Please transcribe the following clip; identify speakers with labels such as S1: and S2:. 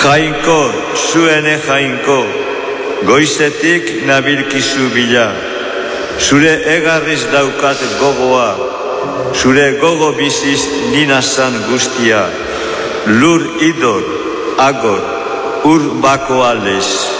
S1: Jainko, zuene jainko, goizetik nabilkizu bila. Zure egarriz daukat gogoa, zure gogo biziz ninazan guztia. Lur idor, agor, ur bako alez.